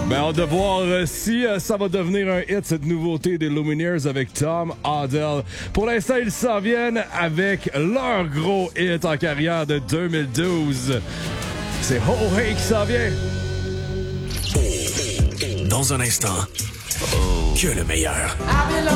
Ben, hâte de voir si ça va devenir un hit, cette nouveauté des Lumineers avec Tom Odell. Pour l'instant, ils s'en viennent avec leur gros hit en carrière de 2012. C'est Ho Hey qui s'en vient. Dans un instant, que le meilleur.